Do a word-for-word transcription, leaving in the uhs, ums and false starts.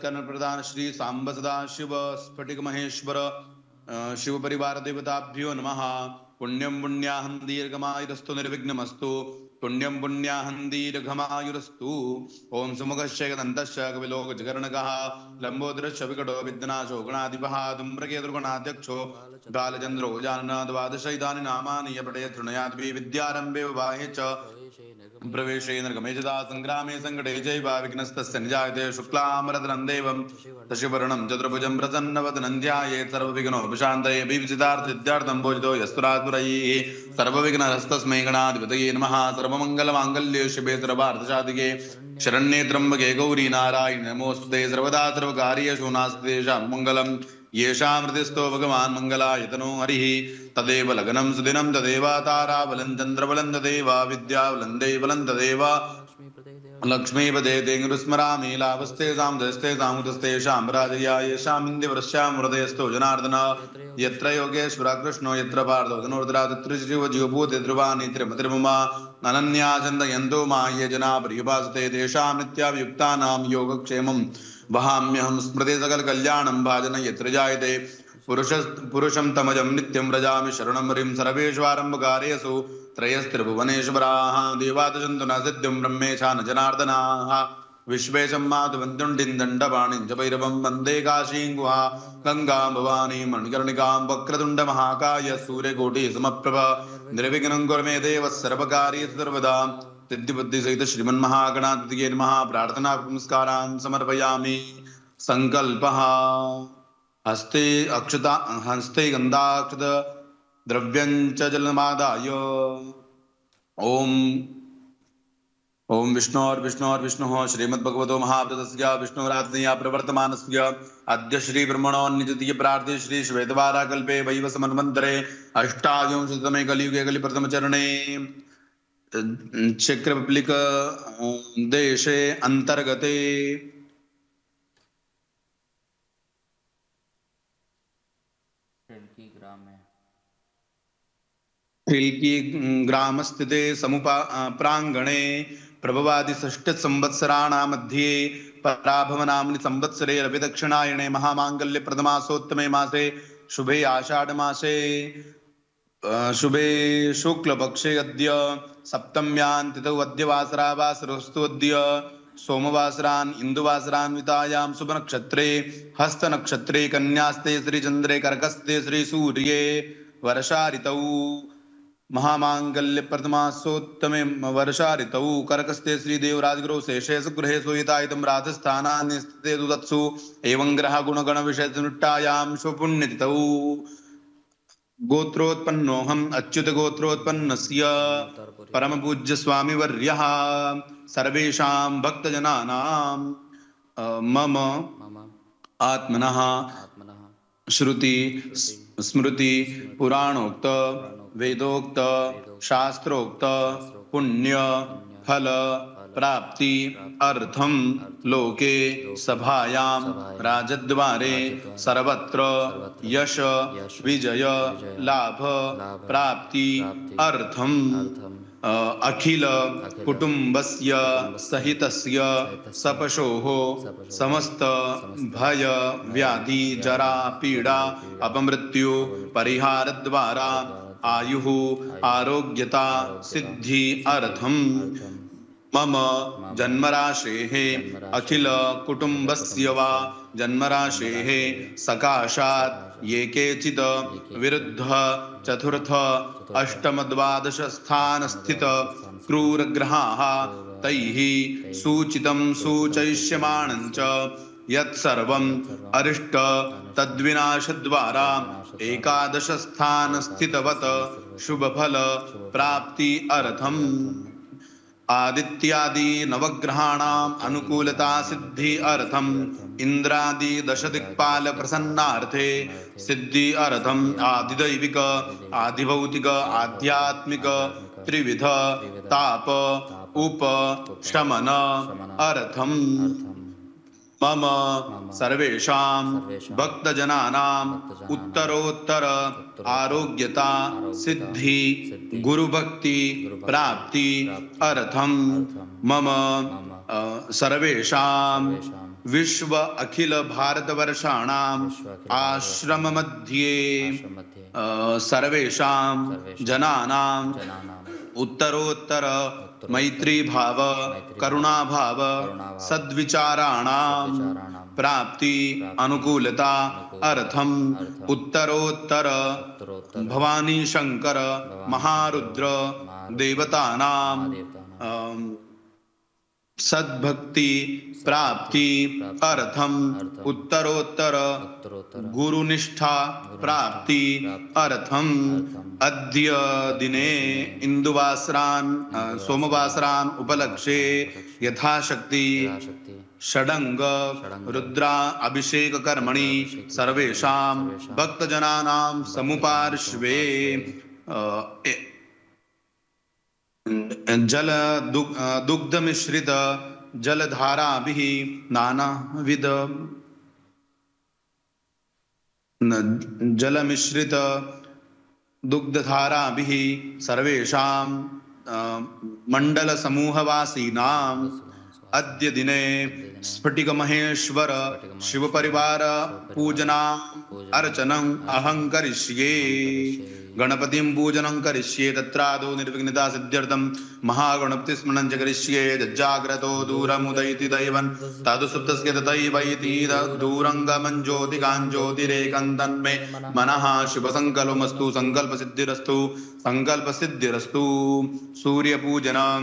कर्ण प्रदान श्री सांब सदा शिव स्फटिक महेश्वर शिव परिवार देवताभ्यो नमः। पुण्यं पुण्याहं दीर्घमायुरस्तु निर्विघ्नमस्तु पुण्यं पुण्याहं दीर्घमायुरस्तु। ओम सुमुखस्य गदन्तस्य कविलोकजगर्णकः लम्बोदरस्य विकटो विघ्नाशो गणाधिपः धूम्रकेतुर्गणाध्यक्षो बालचन्द्रो जानन द्वादशैतानि नामानि यपठे तृणयाद्वि विद्यारम्भे विवाहे च प्रवेशे नरगमे जदा संग्रामे संकटे चैव विघ्नस्तस्य निजायते। शुक्लाम्बरधरं देवं शशिवर्णं चतुर्भुजं प्रसन्नवदनं ध्यायेत् सर्वविघ्नोपशान्तये। विजितार्थसिद्ध्यर्थं भोजितो यस्तुरात्मरैः सर्वविघ्नहस्तस्मै गणाधिपतये नमः। सर्वमङ्गलमाङ्गल्ये शिवे सर्वार्थसाधिके शरण्ये त्र्यम्बके गौरी नारायणि नमोस्तुते। सर्वदा सर्वकार्येषु नास्ति तेषां मङ्गलं येषां हृदयस्थो भगवान् मङ्गलायतनो हरिः तदेव लग्नं सुदिनं तदेव ताराबलं चन्द्रबलं तदेव विद्याबलं दैवलं तदेव लक्ष्मीपदे तेङ्गुरुस्मरामि लाभस्तेषां दस्तेषां उदस्तेषां राजया येषां इन्द्रियवृष्यां हृदयस्थो जनार्दन। यत्र योगेश्वर कृष्णो यत्र पार्थो धनुर्धरा तत्र शिवजीवभूते ध्रुवाणि त्रिमतिर्ममा अनन्या चिन्तयन्तो मा ये जना पर्युपासते तेषां नित्याभियुक्तानां योगक्षेमं वहाम्यहं स्मृति सकल कल्याणं भाजन यत्र जायते। पुरुष पुरुषं तमजं नित्यं व्रजामि शरणं हरिं सर्वेष्वारम्भकार्येषु त्रयस्त्रिभुवनेश्वराः देवादशन्तु न सिद्धिं ब्रह्मेशा न जनार्दनाः। विश्वेशं माधवन्दुण्डिं दण्डपाणिं च भैरवं वन्दे काशीं गुहा गङ्गां भवानीं मणिकर्णिकां वक्रतुण्डमहाकाय सूर्यकोटिसमप्रभ निर्विघ्नं कुरु मे देव सर्वकार्येषु सर्वदा। सिद्धिबुद्धिसहित श्रीमन्महागणाधिपतये नमः। प्रार्थना नमस्कारान् समर्पयामि। संकल्पः हस्ते अक्षता हस्ते गन्धाक्षत द्रव्यं च जलमादाय ओम ओम विष्णोर्विष्णोर्विष्णुः श्रीमद्भगवतो महापुरुषस्य विष्णुराज्ञया प्रवर्तमानस्य अद्य श्री ब्रह्मणोन्निजतीय प्रार्थे श्री श्वेतवाराकल्पे वैवस्वतमन्वन्तरे अष्टाविंशतितमे कलियुगे कलिप्रथम चरणे चेक रिपब्लिक देशे अंतर्गते हिल्की ग्राम स्थिते समुपा प्रांगणे प्रभवादि षष्ठ संवत्सराणां मध्ये पराभवनाम्नि संवत्सरे रविदक्षिणायणे महामांगल्य प्रथमासोत्तमे मासे शुभे आषाढ़ मासे शुभे शुक्लपक्षे अद्य सप्तम्यां तिथौ अद्य वासरा वासरोस्तु अद्य सोमवासरान् इंदुवासरान् वितायां शुभनक्षत्रे हस्तनक्षत्रे कन्यास्ते श्रीचन्द्रे कर्कस्ते श्रीसूर्ये वर्षा ऋतौ महामांगल्य प्रथमासोत्तमे वर्षा ऋतौ कर्कस्ते श्रीदेवराजगुरौ शेषे सुगृहे सोहितायितं राजस्थानानि स्थिते दुदत्सु एवं ग्रह गुणगण विषयनिष्ठायां शुभपुण्यतिथौ गोत्रोत्पन्नोऽहम् अच्युत गोत्रोत्पन्नस्य परम पूज्य स्वामी वर्यः सर्वेषां भक्तजनानां मम आत्मनः श्रुति स्मृति पुराणोक्त वेदोक्त शास्त्रोक्त पुण्य फल प्राप्ति अर्थम लोके सभायां राजद्वारे सर्वत्र यश विजय लाभ प्राप्ति अर्थम अखिल कुटुंबस्य सहितस्य सपशोः समस्त भय व्याधि जरा पीड़ा अपमृत्यु परिहार द्वारा आयुः आरोग्यता सिद्धि अर्थम मम जन्मराशेः अखिल कुटुंबस्य वा जन्मराशेः सकाशात् ये केचित् विरुद्ध चतुर्थ अष्टम द्वादश स्थान स्थित क्रूरग्रहाः तैः सूचितं सूचयिष्यमाणं च यत्सर्वम् अरिष्ट तद्विनाशद्वारा एकादश स्थान स्थितवत् शुभफल प्राप्ति अर्थम् आदित्यादि नवग्रहाणाम् अनुकूलता सिद्धि अर्थम इंद्रादि दश दिक्पाल प्रसन्नार्थे सिद्धि अर्थम आदिदैविक आदिभौतिक आध्यात्मिक त्रिविध ताप उप शमन अर्थम मम सर्वेषां भक्तजनानां उत्तरोत्तर आरोग्यता सिद्धि गुरुभक्ति प्राप्ति अर्थम मम सर्वेषां विश्व अखिल भारतवर्षाणाम् आश्रम मध्ये सर्वेषां जनानां उत्तरोत्तर मैत्री भाव करुणा भाव सद्विचाराणां प्राप्ति अनुकूलता अर्थम उत्तरोत्तर भवानी शंकर महारुद्र देवतानां सद्भक्ति प्राप्ति अर्थम उत्तरोत्तर गुरुनिष्ठा प्राप्ति अर्थम अद्य दिने इंदुवासरान सोमवासरान उपलक्ष्ये यथाशक्ति षडंग रुद्रा अभिषेक कर्मणि सर्वेषां भक्तजनानां समुपार्श्वे जल दुग्ध मिश्रित जलधाराभिः नानाविध जल मिश्रित दुग्धधाराभिः सर्वेषां मंडल समूहवासीनां अद्य दिने स्फटिक महेश्वर शिव परिवार पूजना अर्चनं अहं करिष्ये गणपतिं पूजनं करिष्ये तत्रादौ निर्विघ्नता सिद्ध्यर्थं महागणपति स्मरणं च करिष्ये जज्जाग्रतो दूरमुदयति दैवं तदु सुप्तस्य तथैवैति दूरं गमं ज्योतिकां ज्योतिरेकं तन्मे मनः शुभसङ्कल्पमस्तु संकल्पसिद्धिरस्तु संकल्पसिद्धिरस्तु सूर्यपूजनं